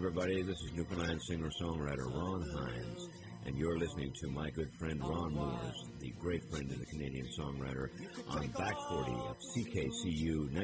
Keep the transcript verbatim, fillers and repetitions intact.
everybody. This is Newfoundland singer-songwriter Ron Hines, and you're listening to my good friend Ron Moores, the great friend of the Canadian songwriter, on Back forty of C K C U